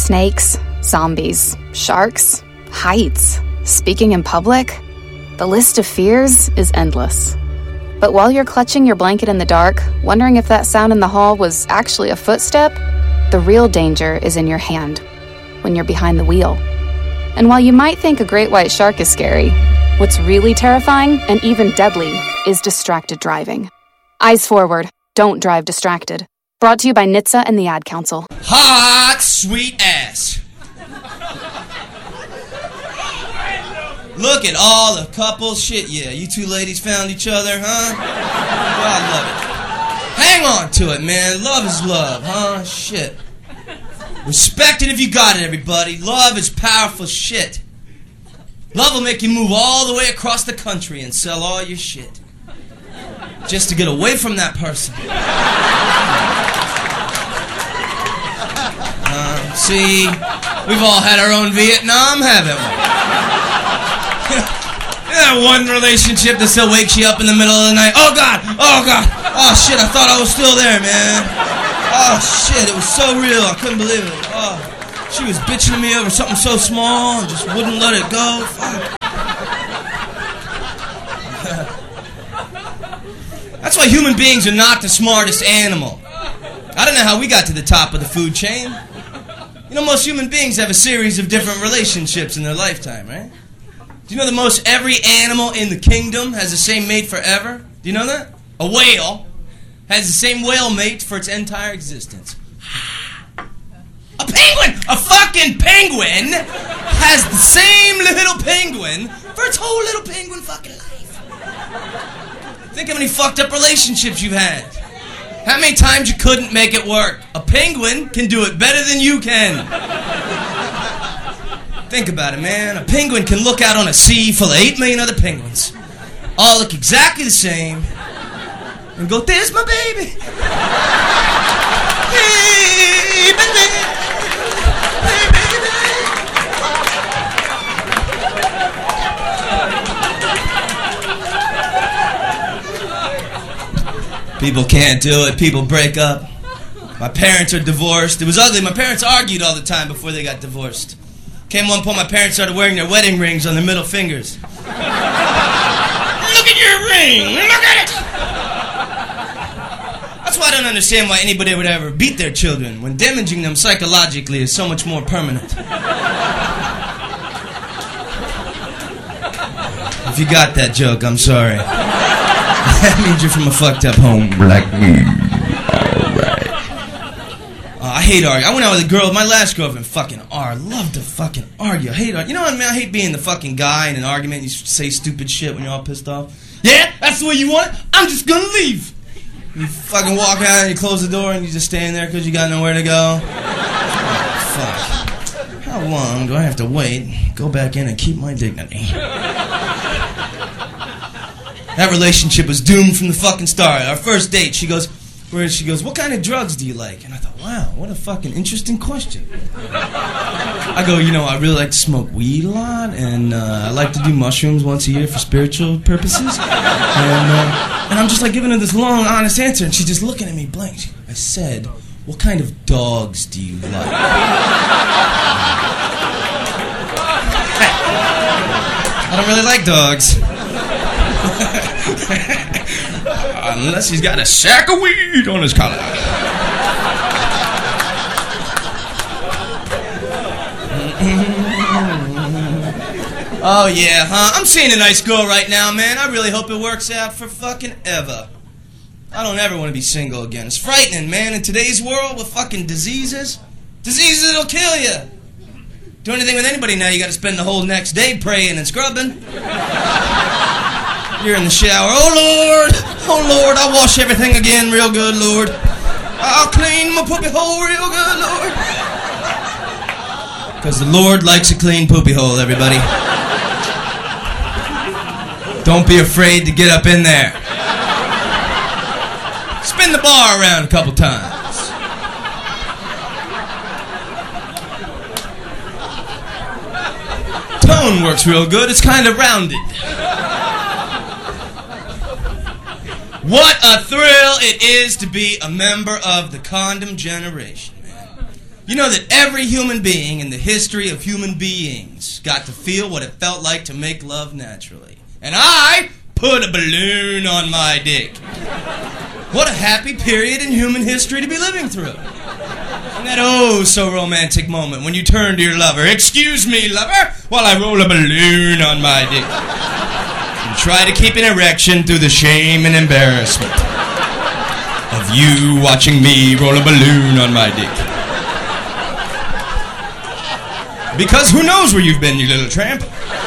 Snakes, zombies, sharks, heights, speaking in public. The list of fears is endless. But while you're clutching your blanket in the dark, wondering if that sound in the hall was actually a footstep, the real danger is in your hand, when you're behind the wheel. And while you might think a great white shark is scary, what's really terrifying and even deadly is distracted driving. Eyes forward, don't drive distracted. Brought to you by NHTSA and the Ad Council. Hot, sweet ass. Look at all the couples. Shit, yeah. You two ladies found each other, huh? God love it. Hang on to it, man. Love is love, huh? Shit. Respect it if you got it, everybody. Love is powerful shit. Love will make you move all the way across the country and sell all your shit. Just to get away from that person. See, we've all had our own Vietnam, haven't we? That one relationship that still wakes you up in the middle of the night. Oh God, oh God, oh shit, I thought I was still there, man. Oh shit, it was so real, I couldn't believe it. Oh, she was bitching to me over something so small and just wouldn't let it go. Fuck. That's why human beings are not the smartest animal. I don't know how we got to the top of the food chain. You know, most human beings have a series of different relationships in their lifetime, right? Do you know that most every animal in the kingdom has the same mate forever? Do you know that? A whale has the same whale mate for its entire existence. A penguin! A fucking penguin has the same little penguin for its whole little penguin fucking life. Think how many fucked up relationships you've had. How many times you couldn't make it work? A penguin can do it better than you can. Think about it, man. A penguin can look out on a sea full of 8 million other penguins. All look exactly the same. And go, there's my baby. Hey, baby. Hey, baby. People can't do it. People break up. My parents are divorced. It was ugly. My parents argued all the time before they got divorced. Came one point, my parents started wearing their wedding rings on their middle fingers. Look at your ring! Look at it! That's why I don't understand why anybody would ever beat their children when damaging them psychologically is so much more permanent. If you got that joke, I'm sorry. That means you're from a fucked up home like me. Alright. I hate arguing. I went out with a girl, my last girlfriend, fucking loved to fucking argue. I hate arguing. You know what I mean? I hate being the fucking guy in an argument. You say stupid shit when you're all pissed off. Yeah? That's the way you want it? I'm just gonna leave. You fucking walk out and you close the door and you just stand there because you got nowhere to go. Oh, fuck. How long do I have to wait, go back in and keep my dignity? That relationship was doomed from the fucking start. Our first date, she goes, what kind of drugs do you like? And I thought, wow, what a fucking interesting question. I go, I really like to smoke weed a lot, and I like to do mushrooms once a year for spiritual purposes. And I'm just like giving her this long, honest answer, and she's just looking at me blank. I said, what kind of dogs do you like? I don't really like dogs. Unless he's got a sack of weed on his collar. Oh yeah, huh? I'm seeing a nice girl right now, man. I really hope it works out for fucking ever. I don't ever want to be single again. It's frightening, man. In today's world with fucking diseases that'll kill you. Do anything with anybody now, you got to spend the whole next day praying and scrubbing. You're in the shower. Oh Lord, I'll wash everything again real good, Lord. I'll clean my poopy hole real good, Lord. Because the Lord likes a clean poopy hole, everybody. Don't be afraid to get up in there. Spin the bar around a couple times. Tone works real good. It's kind of rounded. What a thrill it is to be a member of the condom generation, man. You know that every human being in the history of human beings got to feel what it felt like to make love naturally. And I put a balloon on my dick. What a happy period in human history to be living through. And that oh-so-romantic moment when you turn to your lover, "Excuse me, lover, while I roll a balloon on my dick." And try to keep an erection through the shame and embarrassment of you watching me roll a balloon on my dick. Because who knows where you've been, you little tramp?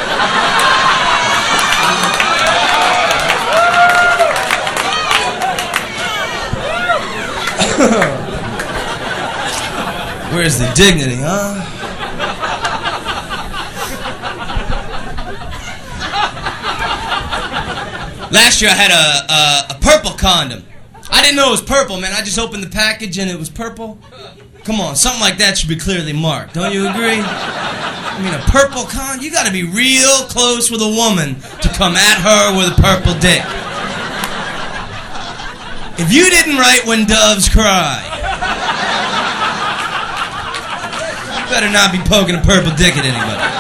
Where's the dignity, huh? Last year I had a purple condom. I didn't know it was purple, man. I just opened the package and it was purple. Come on, something like that should be clearly marked. Don't you agree? I mean, a purple condom? You gotta be real close with a woman to come at her with a purple dick. If you didn't write "When Doves Cry," you better not be poking a purple dick at anybody.